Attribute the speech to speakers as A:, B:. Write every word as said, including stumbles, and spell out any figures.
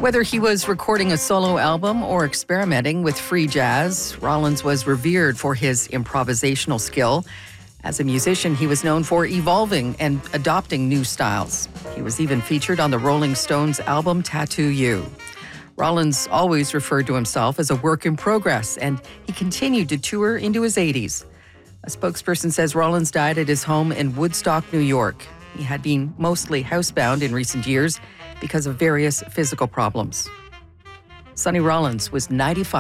A: Whether he was recording a solo album or experimenting with free jazz, Rollins was revered for his improvisational skill. As a musician, he was known for evolving and adopting new styles. He was even featured on the Rolling Stones album Tattoo You. Rollins always referred to himself as a work in progress, and he continued to tour into his eighties. A spokesperson says Rollins died at his home in Woodstock, New York. He had been mostly housebound in recent years because of various physical problems. Sonny Rollins was ninety-five.